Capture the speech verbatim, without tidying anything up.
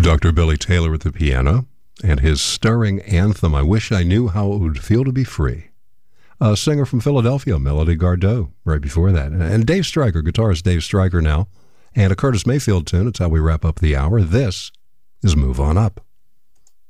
Doctor Billy Taylor at the piano, and his stirring anthem, I Wish I Knew How It Would Feel to Be Free. A singer from Philadelphia, Melody Gardot, right before that. And Dave Stryker, guitarist Dave Stryker now, and a Curtis Mayfield tune. It's how we wrap up the hour. This is Move On Up.